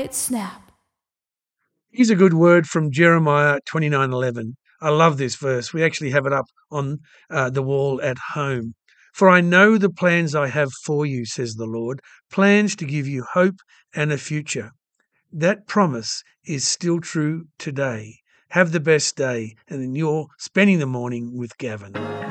snap. Here's a good word from Jeremiah 29:11. I love this verse. We actually have it up on the wall at home. For I know the plans I have for you, says the Lord, plans to give you hope and a future. That promise is still true today. Have the best day, and then you're spending the morning with Gavin.